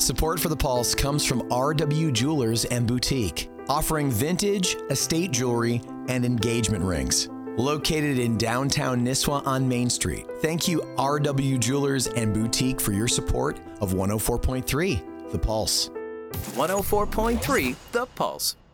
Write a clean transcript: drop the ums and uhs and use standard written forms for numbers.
Support for The Pulse comes from RW Jewelers and Boutique, offering vintage, estate jewelry, and engagement rings. Located in downtown Nisswa on Main Street. Thank you, RW Jewelers and Boutique, for your support of 104.3 The Pulse. 104.3 The Pulse.